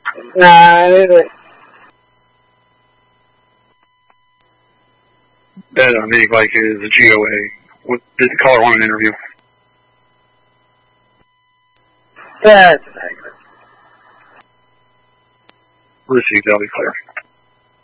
Nah, it isn't. That Nick like is a GOA. What did the caller want an interview? Yeah. Received, that'll be clear.